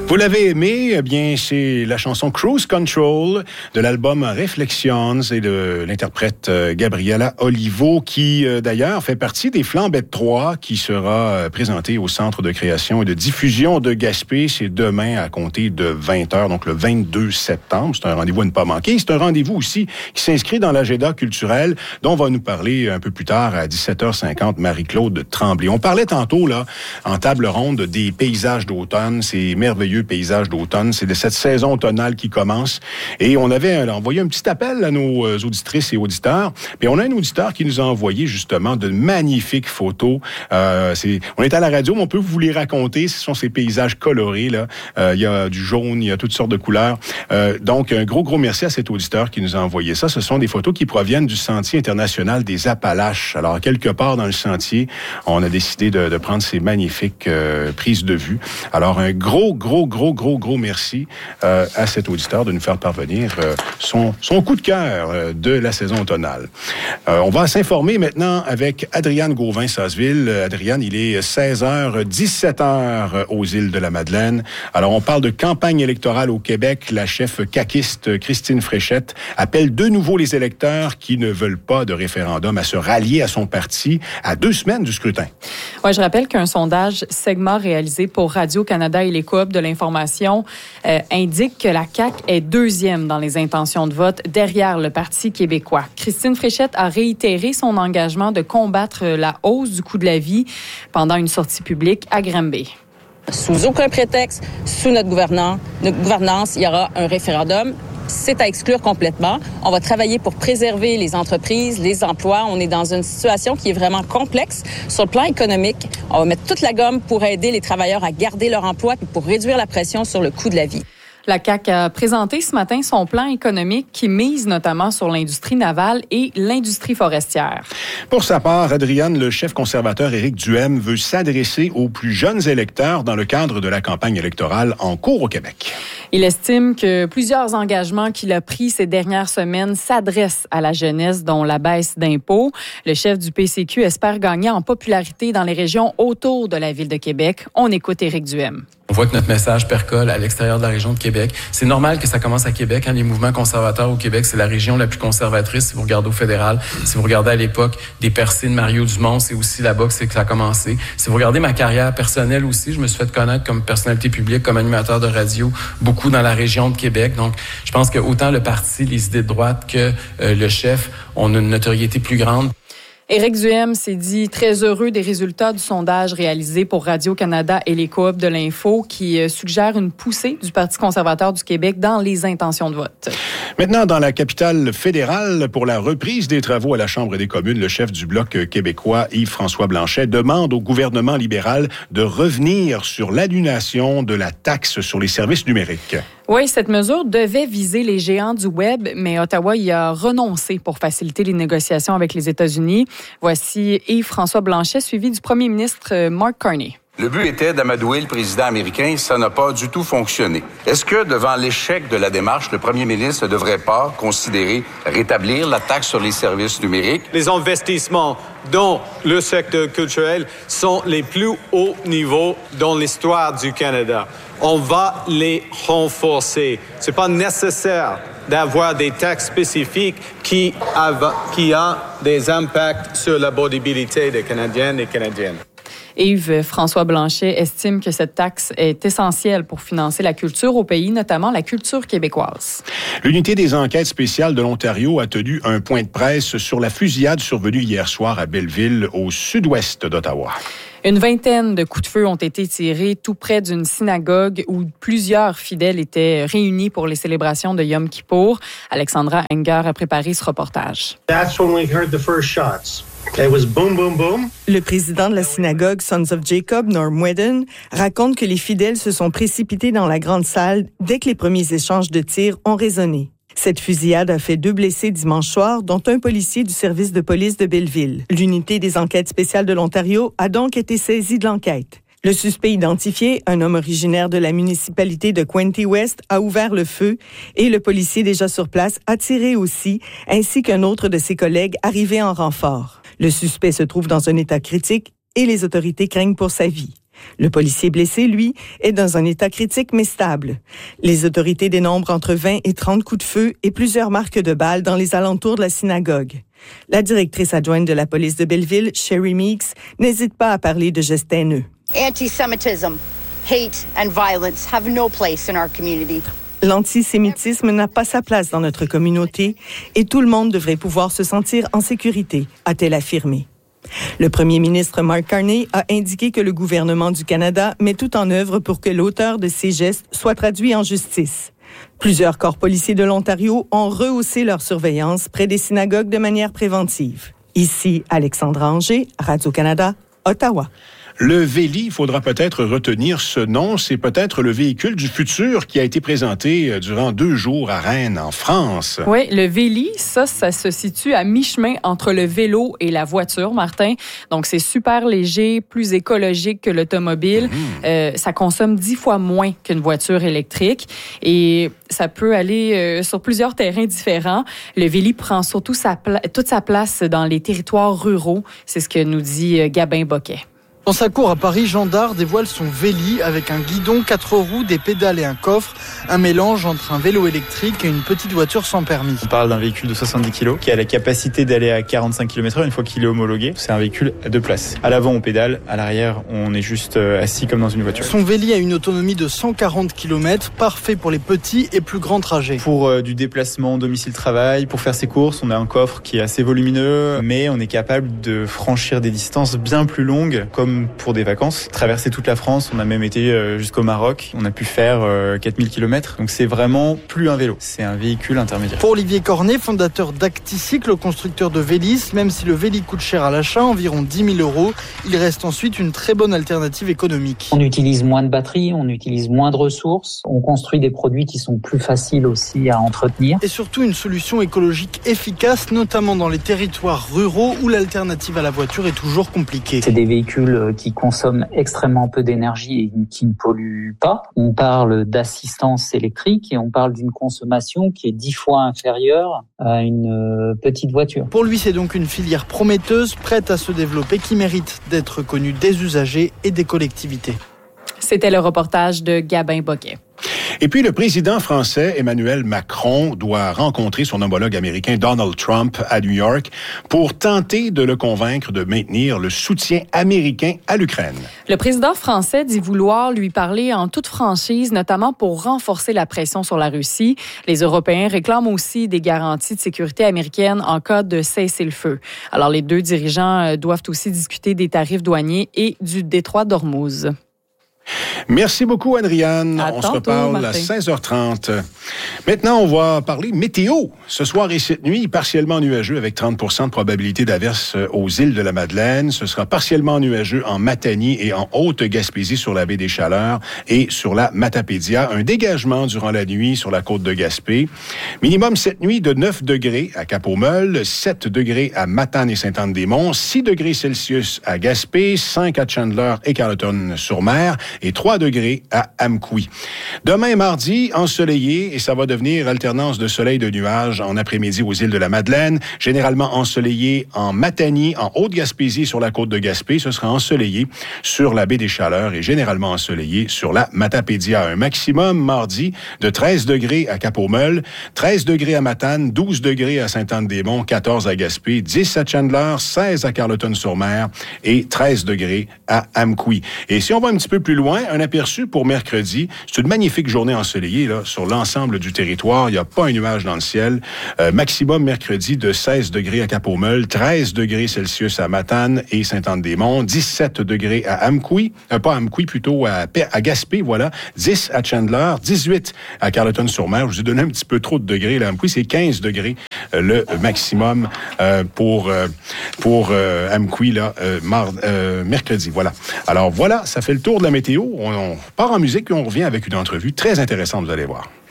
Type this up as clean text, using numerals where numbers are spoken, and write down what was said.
Vous l'avez aimé, eh bien, c'est la chanson Cruise Control de l'album Reflections et de l'interprète Gabriela Olivo qui, d'ailleurs, fait partie des Flambettes 3 qui sera présenté au Centre de création et de diffusion de Gaspé. C'est demain à compter de 20h, donc le 22 septembre. C'est un rendez-vous à ne pas manquer. C'est un rendez-vous aussi qui s'inscrit dans l'agenda culturel dont va nous parler un peu plus tard à 17h50 Marie-Claude Tremblay. On parlait tantôt, là, en table ronde des paysages d'automne, ces merveilleux paysages d'automne. C'est de cette saison automnale qui commence. Et on avait envoyé un petit appel à nos auditrices et auditeurs. Puis on a un auditeur qui nous a envoyé justement de magnifiques photos. On est à la radio, mais on peut vous les raconter. Ce sont ces paysages colorés, là. Il y a du jaune, il y a toutes sortes de couleurs. Donc, un gros merci à cet auditeur qui nous a envoyé ça. Ce sont des photos qui proviennent du Sentier international des Appalaches. Alors, quelque part dans le sentier, on a décidé de prendre ces magnifiques prises de vue. Alors, un gros merci à cet auditeur de nous faire parvenir son coup de cœur de la saison automnale. On va s'informer maintenant avec Adriane Gauvin-Sasseville. Adriane, il est 16h, 17h aux îles de la Madeleine. Alors, on parle de campagne électorale au Québec. La chef caquiste Christine Fréchette appelle de nouveau les électeurs qui ne veulent pas de référendum à se rallier à son parti à 2 semaines du scrutin. Oui, je rappelle qu'un sondage Segma réalisé pour Radio-Canada et les Coop de l'information indique que la CAQ est 2e dans les intentions de vote derrière le Parti québécois. Christine Fréchette a réitéré son engagement de combattre la hausse du coût de la vie pendant une sortie publique à Granby. Sous aucun prétexte, sous notre gouvernance, il y aura un référendum. C'est à exclure complètement. On va travailler pour préserver les entreprises, les emplois. On est dans une situation qui est vraiment complexe. Sur le plan économique, on va mettre toute la gomme pour aider les travailleurs à garder leur emploi et pour réduire la pression sur le coût de la vie. La CAQ a présenté ce matin son plan économique qui mise notamment sur l'industrie navale et l'industrie forestière. Pour sa part, Adriane, le chef conservateur Éric Duhaime veut s'adresser aux plus jeunes électeurs dans le cadre de la campagne électorale en cours au Québec. Il estime que plusieurs engagements qu'il a pris ces dernières semaines s'adressent à la jeunesse, dont la baisse d'impôts. Le chef du PCQ espère gagner en popularité dans les régions autour de la ville de Québec. On écoute Éric Duhaime. On voit que notre message percole à l'extérieur de la région de Québec. C'est normal que ça commence à Québec. Les mouvements conservateurs au Québec, c'est la région la plus conservatrice. Si vous regardez au fédéral, si vous regardez à l'époque des percées de Mario Dumont, c'est aussi là-bas que ça a commencé. Si vous regardez ma carrière personnelle aussi, je me suis fait connaître comme personnalité publique, comme animateur de radio, beaucoup dans la région de Québec. Donc, je pense que autant le parti, les idées de droite que le chef ont une notoriété plus grande. Éric Duhaime s'est dit très heureux des résultats du sondage réalisé pour Radio-Canada et les Coop de l'Info qui suggèrent une poussée du Parti conservateur du Québec dans les intentions de vote. Maintenant, dans la capitale fédérale, pour la reprise des travaux à la Chambre des communes, le chef du Bloc québécois, Yves-François Blanchet, demande au gouvernement libéral de revenir sur l'annulation de la taxe sur les services numériques. Oui, cette mesure devait viser les géants du Web, mais Ottawa y a renoncé pour faciliter les négociations avec les États-Unis. Voici Yves-François Blanchet, suivi du premier ministre Mark Carney. Le but était d'amadouer le président américain. Ça n'a pas du tout fonctionné. Est-ce que, devant l'échec de la démarche, le premier ministre ne devrait pas considérer rétablir la taxe sur les services numériques? Les investissements dans le secteur culturel sont les plus hauts niveaux dans l'histoire du Canada. On va les renforcer. C'est pas nécessaire d'avoir des taxes spécifiques qui ont des impacts sur la bonabilité des Canadiennes et Canadiennes. Yves-François Blanchet estime que cette taxe est essentielle pour financer la culture au pays, notamment la culture québécoise. L'unité des enquêtes spéciales de l'Ontario a tenu un point de presse sur la fusillade survenue hier soir à Belleville, au sud-ouest d'Ottawa. Une vingtaine de coups de feu ont été tirés tout près d'une synagogue où plusieurs fidèles étaient réunis pour les célébrations de Yom Kippour. Alexandra Enger a préparé ce reportage. That's when we heard the first shots. It was boom, boom, boom. Le président de la synagogue Sons of Jacob, Norm Whedon, raconte que les fidèles se sont précipités dans la grande salle dès que les premiers échanges de tirs ont résonné. Cette fusillade a fait 2 blessés dimanche soir, dont un policier du service de police de Belleville. L'unité des enquêtes spéciales de l'Ontario a donc été saisie de l'enquête. Le suspect identifié, un homme originaire de la municipalité de Quinte West, a ouvert le feu et le policier déjà sur place a tiré aussi, ainsi qu'un autre de ses collègues arrivé en renfort. Le suspect se trouve dans un état critique et les autorités craignent pour sa vie. Le policier blessé, lui, est dans un état critique mais stable. Les autorités dénombrent entre 20 et 30 coups de feu et plusieurs marques de balles dans les alentours de la synagogue. La directrice adjointe de la police de Belleville, Sherry Meeks, n'hésite pas à parler de gestes haineux. Anti-Semitism, hate and violence have no place in our community. L'antisémitisme n'a pas sa place dans notre communauté et tout le monde devrait pouvoir se sentir en sécurité, a-t-elle affirmé. Le premier ministre Mark Carney a indiqué que le gouvernement du Canada met tout en œuvre pour que l'auteur de ces gestes soit traduit en justice. Plusieurs corps policiers de l'Ontario ont rehaussé leur surveillance près des synagogues de manière préventive. Ici, Alexandra Anger, Radio-Canada, Ottawa. Le Véli, il faudra peut-être retenir ce nom. C'est peut-être le véhicule du futur qui a été présenté durant 2 jours à Rennes, en France. Oui, le Véli, ça se situe à mi-chemin entre le vélo et la voiture, Martin. Donc, c'est super léger, plus écologique que l'automobile. Ça consomme 10 fois moins qu'une voiture électrique et ça peut aller sur plusieurs terrains différents. Le Véli prend surtout toute sa place dans les territoires ruraux. C'est ce que nous dit Gabin Boquet. Dans sa cour à Paris, Jean Dard dévoile son Véli avec un guidon, 4 roues, des pédales et un coffre. Un mélange entre un vélo électrique et une petite voiture sans permis. On parle d'un véhicule de 70 kg qui a la capacité d'aller à 45 km/h une fois qu'il est homologué. C'est un véhicule à 2 places. À l'avant, on pédale. À l'arrière, on est juste assis comme dans une voiture. Son Véli a une autonomie de 140 km, parfait pour les petits et plus grands trajets. Pour du déplacement domicile-travail, pour faire ses courses, on a un coffre qui est assez volumineux, mais on est capable de franchir des distances bien plus longues, comme pour des vacances. Traverser toute la France, on a même été jusqu'au Maroc. On a pu faire 4000 km. Donc c'est vraiment plus un vélo, c'est un véhicule intermédiaire. Pour Olivier Cornet, fondateur d'Acticycle, constructeur de Vélis, même si le Véli coûte cher à l'achat, environ 10 000 €, il reste ensuite une très bonne alternative économique. On utilise moins de batteries, on utilise moins de ressources, on construit des produits qui sont plus faciles aussi à entretenir. Et surtout une solution écologique efficace, notamment dans les territoires ruraux où l'alternative à la voiture est toujours compliquée. C'est des véhicules qui consomment extrêmement peu d'énergie et qui ne polluent pas. On parle d'assistance électrique et on parle d'une consommation qui est 10 fois inférieure à une petite voiture. Pour lui, c'est donc une filière prometteuse, prête à se développer, qui mérite d'être connue des usagers et des collectivités. C'était le reportage de Gabin Boquet. Et puis, le président français Emmanuel Macron doit rencontrer son homologue américain Donald Trump à New York pour tenter de le convaincre de maintenir le soutien américain à l'Ukraine. Le président français dit vouloir lui parler en toute franchise, notamment pour renforcer la pression sur la Russie. Les Européens réclament aussi des garanties de sécurité américaines en cas de cessez-le-feu. Alors, les deux dirigeants doivent aussi discuter des tarifs douaniers et du détroit d'Ormuz. Merci beaucoup, Anne-Rianne. On se reparle Martin. à 16h30. Maintenant, on va parler météo. Ce soir et cette nuit, partiellement nuageux avec 30 % de probabilité d'averse aux îles de la Madeleine. Ce sera partiellement nuageux en Matanie et en Haute-Gaspésie sur la baie des Chaleurs et sur la Matapédia. Un dégagement durant la nuit sur la côte de Gaspé. Minimum cette nuit de 9 degrés à Cap-aux-Meules, 7 degrés à Matane et Sainte-Anne-des-Monts, 6 degrés Celsius à Gaspé, 5 à Chandler et Carleton-sur-Mer et 3 degrés à Amqui. Demain, mardi, ensoleillé et ça va devenir alternance de soleil de nuages en après-midi aux îles de la Madeleine. Généralement ensoleillé en Matanie, en Haute-Gaspésie sur la côte de Gaspé. Ce sera ensoleillé sur la baie des Chaleurs et généralement ensoleillé sur la Matapédia. Un maximum mardi de 13 degrés à Cap-aux-Meules, 13 degrés à Matane, 12 degrés à Sainte-Anne-des-Monts, 14 à Gaspé, 10 à Chandler, 16 à Carleton-sur-Mer et 13 degrés à Amqui. Et si on va un petit peu plus loin, un aperçu pour mercredi. C'est une magnifique journée ensoleillée là, sur l'ensemble du territoire. Il n'y a pas un nuage dans le ciel. Maximum mercredi de 16 degrés à Cap-aux-Meules, 13 degrés Celsius à Matane et Sainte-Anne-des-Monts, 17 degrés à Amqui, pas Amqui, plutôt à Gaspé, voilà, 10 à Chandler, 18 à Carleton-sur-Mer. Je vous ai donné un petit peu trop de degrés. Là, Amqui, c'est 15 degrés le maximum pour Amqui, là, mercredi. Voilà. Alors voilà, ça fait le tour de la météo. On part en musique et on revient avec une entrevue très intéressante, vous allez voir.